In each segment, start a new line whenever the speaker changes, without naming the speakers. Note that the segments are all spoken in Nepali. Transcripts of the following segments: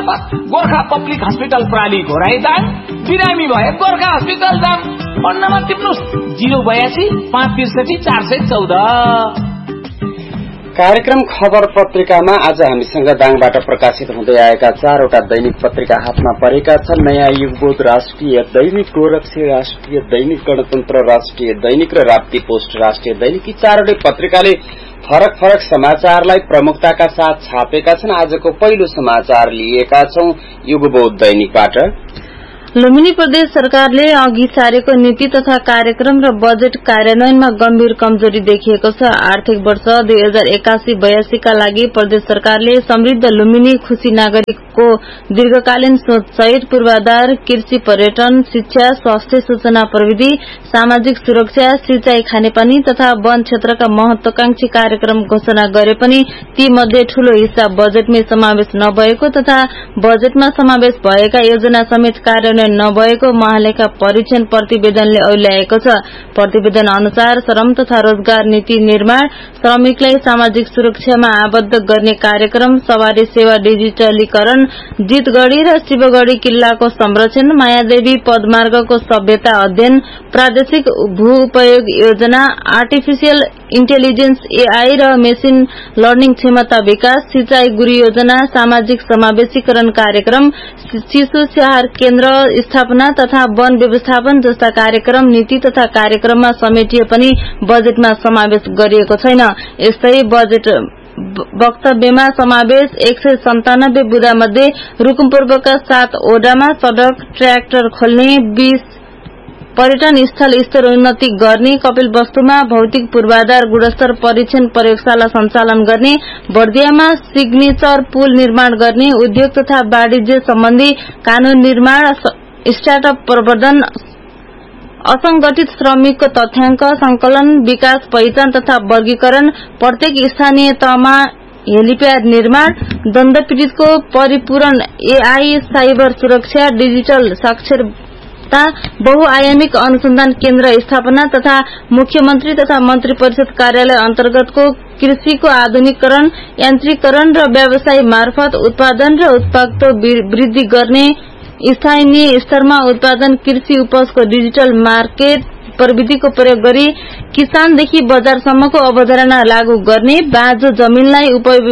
मार्फत गोर्खा पब्लिक हस्पिटल प्राली घोराइदाङ, बिरामी भए गोर्खा हस्पिटल जाम। Phone number टिप्नुस् 082 563 414।
कार्यक्रम खबर पत्रिकामा आज हामीसँग दाङबाट प्रकाशित हुँदै आएका 4वटा दैनिक पत्रिका हातमा परेका छन्। नयाँ युगबोध, राष्ट्रिय दैनिक, गोरक्षी, राष्ट्रिय दैनिक, गणतन्त्र, राष्ट्रिय दैनिक र राप्ती पोस्ट, राष्ट्रिय दैनिक। यी 4वटै पत्रिकाले फरक फरक समाचारलाई प्रमुखताका साथ छापेका छन्। आजको पहिलो समाचार लिएका छौं युगबोध दैनिकबाट।
लुम्बिनी प्रदेश सरकारले अघि सारेको नीति तथा कार्यक्रम र बजेट कार्यान्वयनमा गम्भीर कमजोरी देखिएको छ। आर्थिक वर्ष 2081-82 का लागि प्रदेश सरकारले समृद्ध लुम्बिनी, खुशी नागरिकको दीर्घकालीन सोच सहित पूर्वाधार, कृषि, पर्यटन, शिक्षा, स्वास्थ्य, सूचना प्रविधि, सामाजिक सुरक्षा, सिंचाई, खानेपानी तथा वन क्षेत्रका महत्वाकांक्षी कार्यक्रम घोषणा गरे पनि ती मध्ये ठूलो हिस्सा बजेटमै समावेश नभएको तथा बजेटमा समावेश भएका योजना समेत कार्यान्वयन नभएको महालेखा परीक्षण प्रतिवेदनले औल्याएको छ। प्रतिवेदन अनुसार श्रम तथा रोजगार नीति निर्माण, श्रमिकलाई सामाजिक सुरक्षामा आबद्ध गर्ने कार्यक्रम, सवारी सेवा डिजिटलीकरण, जितगढ़ी र शिवगढ़ी किल्लाको संरक्षण, मायादेवी पदमार्गको सभ्यता अध्ययन, प्रादेशिक भू उपयोग योजना, आर्टिफिशियल इन्टेलिजेन्स एआई र मेसिन लर्निङ क्षमता विकास, सिंचाई गुरी योजना, सामाजिक समावेशीकरण कार्यक्रम, शिशु स्याहार केन्द्र स्थापना तथा वन व्यवस्थापन जस्ता कार्यक्रम नीति तथा कार्यक्रममा समेटिए पनि बजेटमा समावेश गरिएको छैन। यस्तै बजेट वक्तव्यमा समावेश 197 बुदा मध्ये रुकुमपूर्वका 7 ओडामा सड़क, ट्र्याक्टर खोल्ने, 20 पर्यटन स्थल स्तर उन्नति गर्ने, कपिलवस्तुमा भौतिक पूर्वाधार गुणस्तर परीक्षण प्रयोगशाला सञ्चालन गर्ने, बर्दियामा सिग्नेचर पुल निर्माण गर्ने, उद्योग तथा वाणिज्य सम्बन्धी कानून निर्माण, स्टार्टअप प्रवर्धन, असंगठित श्रमिकको तथ्याङ्क संकलन, विकास पहिचान तथा वर्गीकरण, प्रत्येक स्थानीय तहमा हेलिप्याड निर्माण, दण्डपीड़ितको परिपूरण, एआई, साइबर सुरक्षा, डिजिटल साक्षरता, बहुआयामिक अनुसन्धान केन्द्र स्थापना तथा मुख्यमन्त्री तथा मन्त्री परिषद कार्यालय अन्तर्गतको कृषिको आधुनिकीकरण, यान्त्रिकरण र व्यवसाय मार्फत उत्पादन र उत्पादकता वृद्धि गर्ने, स्थानीय स्तरमा उत्पादन, कृषि उपजको डिजिटल मार्केट प्रविधिको प्रयोग गरी किसानदेखि बजारसम्मको अवधारणा लागू गर्ने, बाँझो जमिनलाई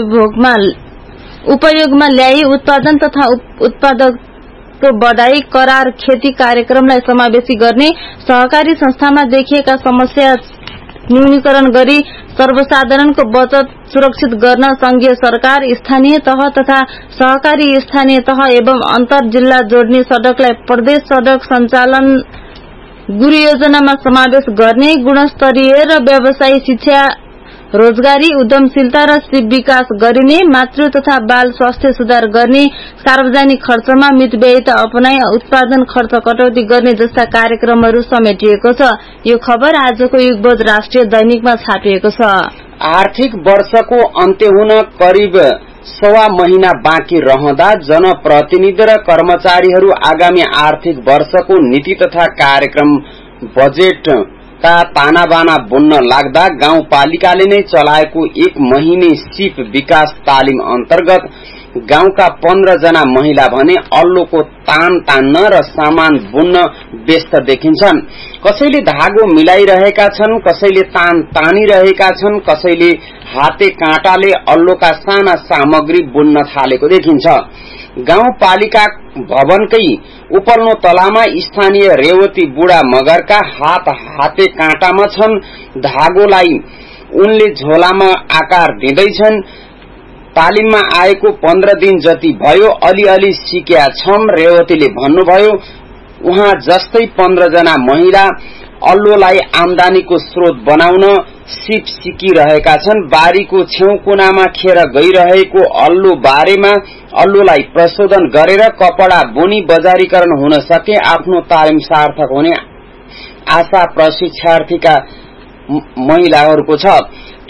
उपयोगमा ल्याई उत्पादन तथा उत्पादकको बढ़ाई, करार खेती कार्यक्रमलाई समावेशी गर्ने, सहकारी संस्थामा देखिएका समस्या न्यूनीकरण गरी सर्वसाधारणको बचत सुरक्षित गर्न संघीय सरकार, स्थानीय तह तथा सहकारी स्थानीय तह एवं अन्तर जिल्ला जोड्ने सड़कलाई प्रदेश सड़क सञ्चालन गुरू योजनामा समावेश गर्ने, गुणस्तरीय र व्यवसायी शिक्षा, रोजगारी, उद्यमशीलता र विकास गरिने, मातृ तथा बाल स्वास्थ्य सुधार गर्ने, सार्वजनिक खर्चमा मितव्ययिता अपनाई उत्पादन खर्च कटौती गर्ने जस्ता कार्यक्रमहरू समेटिएको छ। यो खबर आजको युगबोध राष्ट्रिय दैनिकमा छापिएको छ।
आर्थिक वर्षको अन्त्य हुन करिब 1.25 महिना बाँकी रहँदा जनप्रतिनिधि र कर्मचारीहरू आगामी आर्थिक वर्षको नीति तथा कार्यक्रम बजेट का तानाबाना बुन्न लाग्दा गाउँपालिकाले नै चलाएको 1 महिने सिप विकास तालिम अन्तर्गत गाउँका 15 जना महिला भने अल्लोको तान तान्न र सामान बुन्न व्यस्त देखिन्छन्। कसैले धागो मिलाइरहेका छन्, कसैले तान तानिरहेका छन्, कसैले हाते काँटाले अल्लोका साना सामग्री बुन्न थालेको देखिन्छ। गाउँपालिका भवनकै उपल्लो तलामा स्थानीय रेवती बुढा मगरका हाते काँटामा छन्। धागोलाई उनले झोलामा आकार दिँदैछन्। तालिममा आएको 15 दिन जति भयो, अलिअलि सिक्या छौं। रेवतीले भन्नुभयो उहाँ जस्तै 15 जना महिला अल्लोलाई आमदानीको स्रोत बनाउन सिप सिकिरहेका छन्। बारीको छेउ कुनामा खेर गइरहेको अल्लो बारेमा अल्लोलाई प्रशोधन गरेर कपडा बुनी बजारीकरण हुन सके आफ्नो तालिम सार्थक हुने आशा प्रशिक्षार्थीका महिलाहरूको छ।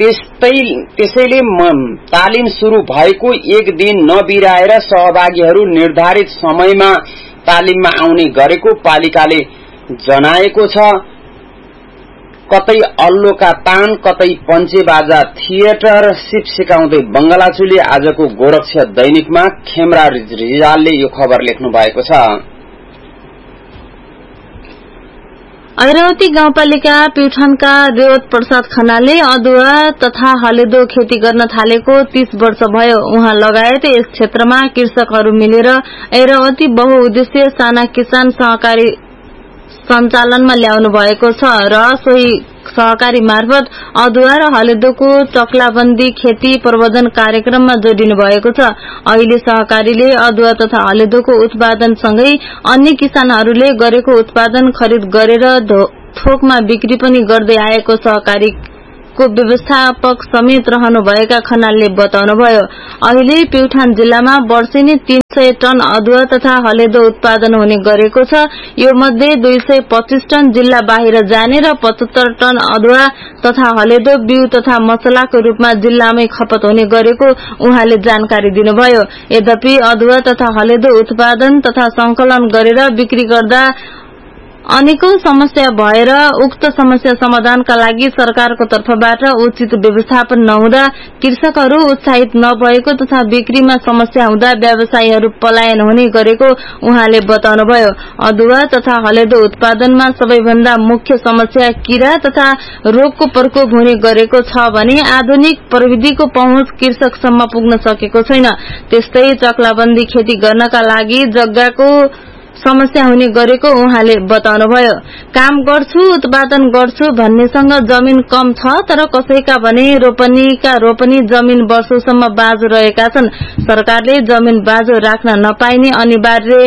त्यसैले तालिम शुरू भएको 1 दिन नबिराएर सहभागीहरू निर्धारित समयमा तालिममा आउने गरेको पालिकाले जनाएको छ। कतै अल्लोका तान कतै पञ्चेबाजा थिएटर सिप सिकाउँदै बंगलाचुले आजको गोरक्ष दैनिकमा खेमरा रिजालले यो खबर लेख्नु भएको छ।
ऐरावती गाउँपालिका प्युठानका देवत प्रसाद खनालले अदुवा तथा हलेदो खेती गर्न थालेको 30 वर्ष भयो। उहाँ लगायत यस क्षेत्रमा कृषकहरू मिलेर ऐरावती बहुउद्देश्य साना किसान सहकारी सञ्चालनमा ल्याउनु भएको छ र सोही सहकारी मार्फत अदुवा र हलेदोको टक्लाबन्दी खेती प्रबन्धन कार्यक्रममा जोडिनु भएको छ। अहिले सहकारीले अदुवा तथा हलेदोको उत्पादनसँगै अन्य किसानहरूले गरेको उत्पादन खरिद गरेर थोकमा बिक्री पनि गर्दै आएको सहकारीको व्यवस्थापक समेत रहनुभएका खनालले बताउनुभयो। अहिले प्युठान जिल्लामा वर्षेनी 300 टन अदुवा तथा हलेदो उत्पादन हुने गरेको छ। यो मध्ये 225 टन जिल्ला बाहिर जाने र 75 टन अदुवा तथा हलेदो बिउ तथा मसलाको रूपमा जिल्लामै खपत हुने गरेको उहाँले जानकारी दिनुभयो। यद्यपि अदुवा तथा हलेदो उत्पादन तथा संकलन गरेर बिक्री गर्दा अनेकौं समस्या भएर उक्त समस्या समाधानका लागि सरकारको तर्फबाट उचित व्यवस्थापन नहुँदा कृषकहरू उत्साहित नभएको तथा बिक्रीमा समस्या हुँदा व्यवसायीहरू पलायन हुने गरेको उहाँले बताउनुभयो। अदुवा तथा हलेदो उत्पादनमा सबैभन्दा मुख्य समस्या किरा तथा रोगको प्रकोप हुने गरेको छ भने आधुनिक प्रविधिको पहुँच कृषकसम्म पुग्न सकेको छैन। त्यस्तै चक्लाबन्दी खेती गर्नका लागि जग्गाको समस्या हुने गरेको उहाँले बताउनुभयो। काम गर्छु उत्पादन गर्छु भन्नेसँग जमिन कम छ तर कसैका भने रोपनी जमिन वर्षौसम्म बाँझो रहेका छन्। सरकारले जमिन बाँझो राख्न नपाइने अनिवार्य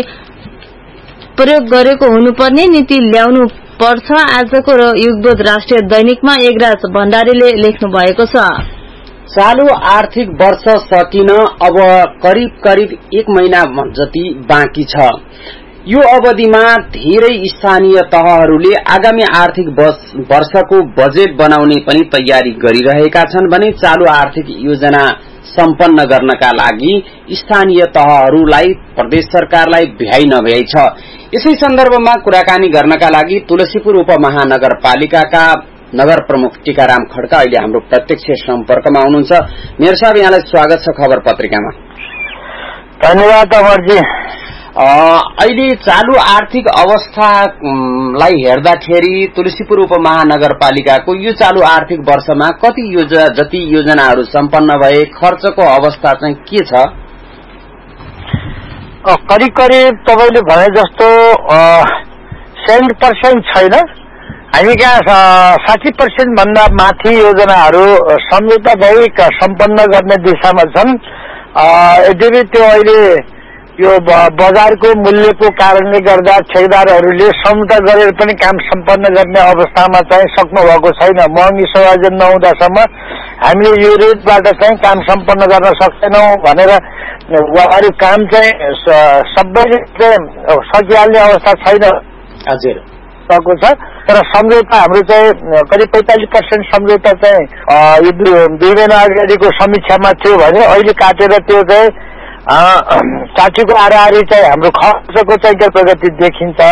प्रयोग गरेको हुनुपर्ने नीति ल्याउनु पर्छ। आजको युगबोध राष्ट्रिय दैनिकमा एगराज भण्डारीले लेख्नु भएको छ।
चालू आर्थिक वर्ष सकिन अब करिब 1 महिना जति बाँकी छ। यो अवधिमा धेरै स्थानीय तहहरूले आगामी आर्थिक वर्षको बजेट बनाउने पनि तयारी गरिरहेका छन् भने चालू आर्थिक योजना सम्पन्न गर्नका लागि स्थानीय तहहरूलाई प्रदेश सरकारलाई भ्याइ नभ्याइ छ। यसै सन्दर्भमा कुराकानी गर्नका लागि तुलसीपुर उपमहानगरपालिकाका नगर प्रमुख टीकाराम खड्का अहिले हाम्रो प्रत्यक्ष सम्पर्कमा हुनुहुन्छ। मेयर साहब, यहाँलाई स्वागत छ खबर पत्रिकामा।
धन्यवाद अमरजी।
अहिले चालू आर्थिक अवस्थालाई हेर्दाखेरि तुलसीपुर उपमहानगरपालिकाको यो चालू आर्थिक वर्षमा जति योजनाहरू सम्पन्न भए खर्चको अवस्था चाहिँ के छ?
करिब तपाईले भने जस्तो 70% छैन। हामी कहाँ 60% भन्दा माथि योजनाहरू सम्झौता भई सम्पन्न गर्ने दिशामा छन्। यद्यपि त्यो अहिले यो बजारको मूल्यको कारणले गर्दा ठेकेदारहरूले सम्झौता गरेर पनि काम सम्पन्न गर्ने अवस्थामा चाहिँ सक्नु भएको छैन। महँगी संयोजन नहुँदासम्म हामीले यो रेटबाट चाहिँ काम सम्पन्न गर्न सक्दैनौं भनेर उहाँहरू काम चाहिँ सबैले सकिहाल्ने अवस्था छैन।
हजुर
भएको छ। तर सम्झौता हाम्रो चाहिँ करिब 45% सम्झौता चाहिँ यो 2 महिना अगाडिको समीक्षामा थियो भने अहिले काटेर त्यो चाहिँ 60को आराआरी चाहिँ हाम्रो खर्चको चाहिँ प्रगति देखिन्छ।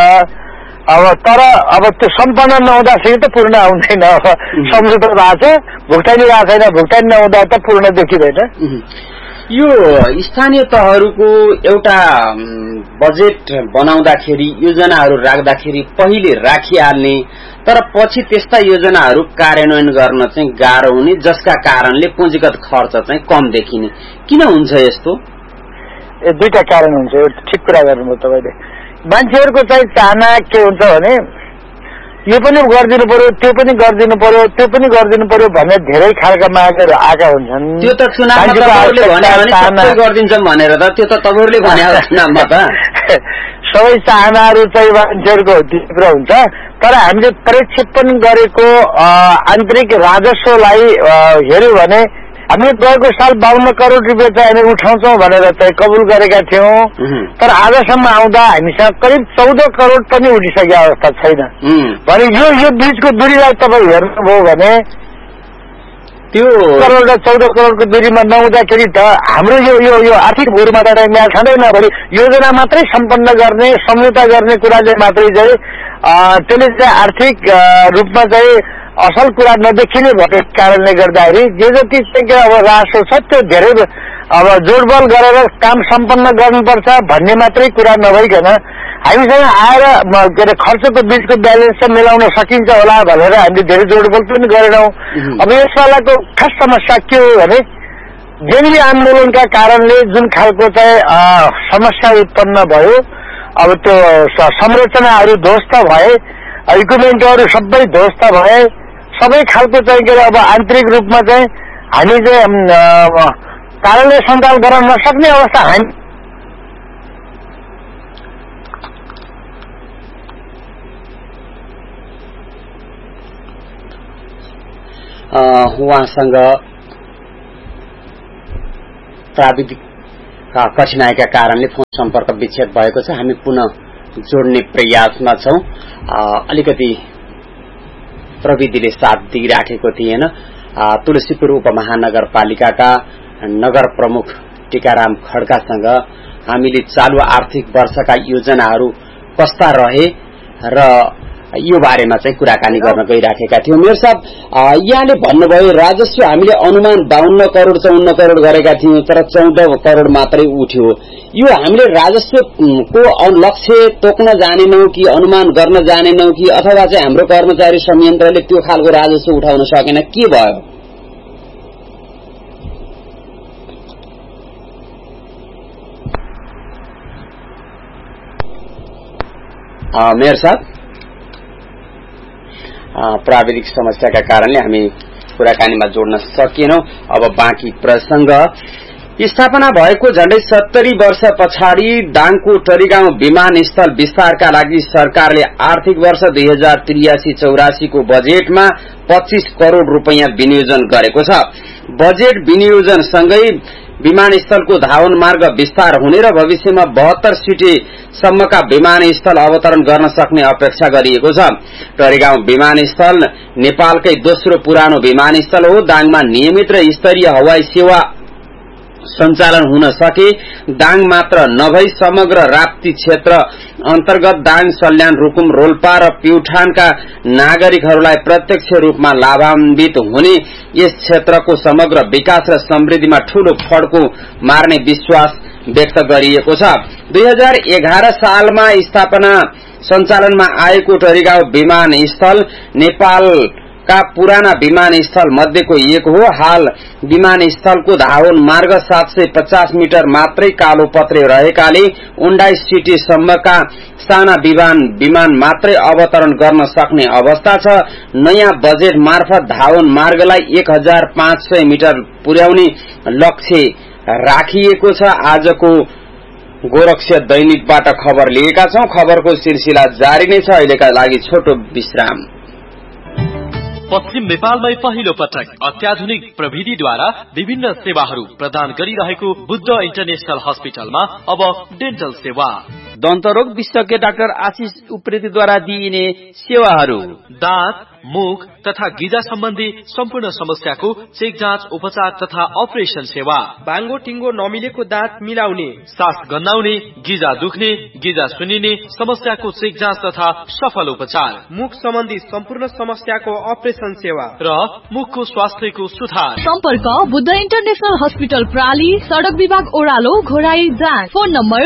अब त्यो सम्पन्न नहुँदाखेरि त पूर्ण आउँदैन। सम्झौता भएको छ, भुक्तानी भएको छैन, भुक्तानी नहुँदा त पूर्ण देखिँदैन।
यो स्थानीय तहहरूको एउटा बजेट बनाउँदाखेरि योजनाहरू राख्दाखेरि पहिले राखिहाल्ने तर पछि त्यस्ता योजनाहरू कार्यान्वयन गर्न चाहिँ गाह्रो हुने, जसका कारणले पुँजीगत खर्च चाहिँ कम देखिने किन हुन्छ यस्तो?
दुईटा कारण हुन्छ। ठिक कुरा गर्नुभयो तपाईले। मान्छेहरूको चाहिँ चाहना के हुन्छ भने यो पनि गरिदिनु पर्यो, त्यो पनि गरिदिनु पर्यो, त्यो पनि गरिदिनु पर्यो भन्ने धेरै खालका मागहरू आएका हुन्छन्।
त्यो त चुनावमा तपाईहरुले भने सबै गरिदिन्छौं भनेर त त्यो त तपाईहरुले भने चुनावमा त
सबै चाहनाहरू चाहिँ मान्छेहरूको तीव्र हुन्छ। तर हामीले प्रक्षेपण गरेको आन्तरिक राजस्वलाई हेर्यो भने हामीले गएको साल 52 करोड रुपियाँ चाहिँ हामी उठाउँछौं भनेर चाहिँ कबुल गरेका थियौं। तर आजसम्म आउँदा हामीसँग करिब 14 करोड पनि उठिसकेको अवस्था छैन। भने यो बीचको दूरीलाई तपाईँ हेर्नुभयो भने त्यो करोड र 14 करोडको दूरीमा नहुँदाखेरि त हाम्रो यो आर्थिक भूर्माता चाहिँ म्याल खाँदैन। भने योजना मात्रै सम्पन्न गर्ने, सम्झौता गर्ने कुराले मात्रै चाहिँ त्यसले चाहिँ आर्थिक रूपमा चाहिँ असल कुरा नदेखिने भएको कारणले गर्दाखेरि जे जति चाहिँ अब राजस्व छ त्यो धेरै अब जोडबल गरेर काम सम्पन्न गर्नुपर्छ भन्ने मात्रै कुरा नभइकन हामीसँग आएर के अरे खर्चको बीचको ब्यालेन्स चाहिँ मिलाउन सकिन्छ होला भनेर हामीले धेरै जोडबल पनि गरेनौं। अब यसपालाको खास समस्या के हो भने जेनजी आन्दोलनका कारणले जुन खालको चाहिँ समस्या उत्पन्न भयो, अब त्यो संरचनाहरू ध्वस्त भए, इक्विपमेन्टहरू सबै ध्वस्त भए, सबै खालको चाहिँ के अरे अब आन्तरिक रूपमा चाहिँ हामी चाहिँ कार्यालय सञ्चालन गर्न नसक्ने अवस्था हामी
उहाँसँग प्राविधिक कठिनाइका कारणले फोन सम्पर्क विच्छेद भएको छ। हामी पुनः जोड्ने प्रयासमा छौं। अलिकति प्रविधिले साथ दिइराखेको थिएन। तुलसीपुर उपमहानगरपालिकाका नगर प्रमुख टीकाराम खड्कासँग हामीले चालू आर्थिक वर्षका योजनाहरू कस्ता रहे र यो बारेमा चाहिँ कुराकानी गर्न गइराखेका थियौं। मेयर साहब, यहाँले भन्नुभयो राजस्व हामीले अनुमान 52 करोड़ 54 करोड़ गरेका थियौं, तर 14 करोड़ मात्रै उठ्यो। यो हामीले राजस्वको लक्ष्य तोक्न जानेनौं कि अनुमान गर्न जानेनौं कि अथवा चाहिँ हाम्रो कर्मचारी संयन्त्रले त्यो खालको राजस्व उठाउन सकेन, के भयो? मेयर साहब, प्राविधिक समस्याका कारणले हामी कुराकानीमा जोड्न सकेनौं। अब बाँकी प्रसंग। स्थापना भएको झण्डै 70 वर्ष पछाडि दाङको टरीगाउँ विमानस्थल विस्तारका लागि सरकारले आर्थिक वर्ष 2083-84 को बजेटमा 25 करोड़ रूपैयाँ विनियोजन गरेको छ। बजेट विनियोजनसँगै विमानस्थलको धावन मार्ग विस्तार हुने र भविष्यमा 72 सिटे सम्मका विमानस्थल अवतरण गर्न सक्ने अपेक्षा गरिएको छ। टरीगाउँ विमानस्थल नेपालकै दोस्रो पुरानो विमानस्थल हो। दाङमा नियमित र स्तरीय हवाई सेवा सञ्चालन हुन सके दाङ मात्र नभई समग्र राप्ती क्षेत्र अन्तर्गत दाङ, सल्यान, रुकुम, रोल्पा र प्युठानका नागरिकहरूलाई प्रत्यक्ष रूपमा लाभान्वित हुने, यस क्षेत्रको समग्र विकास र समृद्धिमा ठूलो फड्को मार्ने विश्वास व्यक्त गरिएको छ। 2011 सालमा स्थापना सञ्चालनमा आएको टरीगाउँ विमानस्थल नेपालका पुराना विमानस्थल मध्येको एक हो। हाल विमानस्थलको धावन मार्ग 750 मिटर मात्रै कालो पत्रे रहेकाले 19 सिटी सम्मका साना विमान मात्रै अवतरण गर्न सक्ने अवस्था छ। नयाँ बजेट मार्फत धावन मार्गलाई 1500 मिटर पुर्याउने लक्ष्य राखिएको छ। आजको गोरक्ष दैनिकबाट खबर लिएका छौं। खबरको सिलसिला जारी नै छ। अहिलेका लागि छोटो विश्राम।
पश्चिम नेपालमै पहिलो पटक अत्याधुनिक प्रविधिद्वारा विभिन्न सेवाहरू प्रदान गरिरहेको बुद्ध इन्टरनेशनल हस्पिटलमा अब डेन्टल सेवा,
दन्तरोग विशेषज्ञ डाक्टर आशिष उप्रेतीद्वारा दिइने सेवाहरू,
दाँत, मुख तथा गिजा सम्बन्धी सम्पूर्ण समस्याको चेक जाँच, उपचार तथा अपरेसन सेवा,
बाङ्गो टिङ्गो नमिलेको दाँत मिलाउने,
सास गन्नाउने, गिजा दुख्ने, गिजा सुनिने समस्याको चेक जाँच तथा सफल उपचार,
मुख सम्बन्धी सम्पूर्ण समस्याको अपरेसन सेवा
र मुखको स्वास्थ्यको सुधार।
सम्पर्क बुद्ध इन्टरनेशनल हस्पिटल प्राली, सड़क विभाग ओह्रालो, घोराई, जाँच। Phone number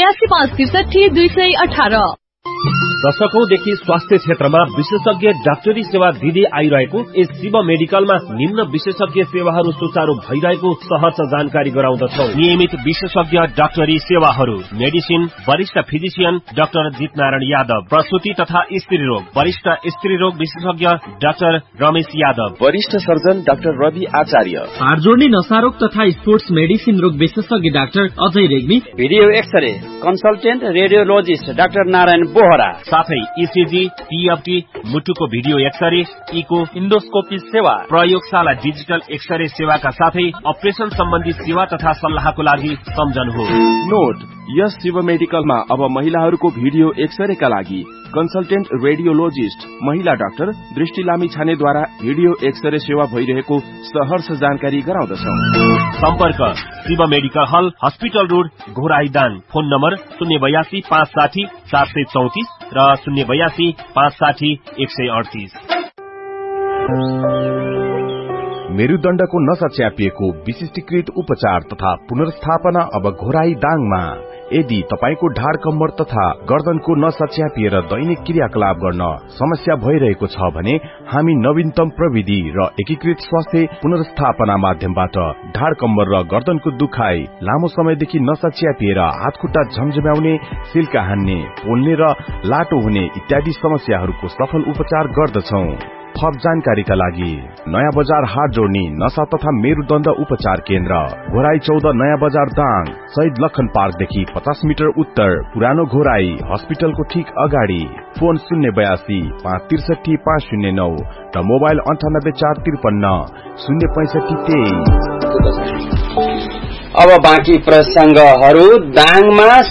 082563218।
दशकौंदेखि स्वास्थ्य क्षेत्रमा विशेषज्ञ डाक्टरी सेवा दिँदै आइरहेको यस शिव मेडिकलमा निम्न विशेषज्ञ सेवाहरू सुचारू भइरहेको सहर्ष जानकारी गराउँदछौ। नियमित विशेषज्ञ डाक्टरी सेवाहरू, मेडिसिन, वरिष्ठ फिजिशियन डाक्टर जितनारायण यादव, प्रसूति तथा स्त्री रोग, वरिष्ठ स्त्री रोग विशेषज्ञ डाक्टर रमेश यादव,
वरिष्ठ सर्जन डाक्टर रवि आचार्य,
हाड जोड्ने नसारोग तथा स्पोर्ट्स मेडिसिन रोग विशेषज्ञ doctor Ajay Regmi,
video x-ray consultant radiologist doctor Narayan Bohra,
साथै इसिजी, टीएफटी, मुटुको भिडियो एक्सरे, इको,
इन्डोस्कोपी सेवा,
प्रयोगशाला डिजिटल एक्सरे सेवाका साथै अपरेसन सम्बन्धी सेवा तथा सल्लाहको लागि सम्झनु हो।
नोट, यस शिव मेडिकलमा अब महिलाहरूको भिडियो एक्सरेका लागि कन्सल्टेन्ट रेडियोलोजिस्ट महिला डाक्टर दृष्टि लामिछानेद्वारा भिडियो एक्सरे सेवा भइरहेको सहर्ष जानकारी गराउँदछौ।
सम्पर्क शिव मेडिकल हल, hospital road, Ghorahi, Dang. Phone number 082 560 734 र 082 560 138।
मेरुदण्डको नसा च्यापिएको विशिष्टीकृत उपचार तथा पुनर्स्थापना अब घोराई दाङमा। यदि तपाईको ढाड कम्मर तथा गर्दनको नसा च्यापिएर दैनिक क्रियाकलाप गर्न समस्या भइरहेको छ भने हामी नवीनतम प्रविधि र एकीकृत स्वास्थ्य पुनर्स्थापना माध्यमबाट ढाड कम्मर र गर्दनको दुखाइ, लामो समयदेखि नसा च्यापिएर हातखुट्टा झमझम्याउने, सिल्का हान्ने, पोल्ने र लाटो हुने इत्यादि समस्याहरूको सफल उपचार गर्दछौ। थप जानकारीका लागि नयाँ बजार हाट जोड्ने नसा तथा मेरुदण्ड उपचार केन्द्र, घोराई 14 नयाँ बजार दाङ, शहीद लखन पार्कदेखि 50 मिटर उत्तर, पुरानो घोराई हस्पिटलको ठीक अगाडि। फोन 082 563 509 र मोबाइल 98 453 065 23।
अब बाँकी प्रसंगहरू। दाङमा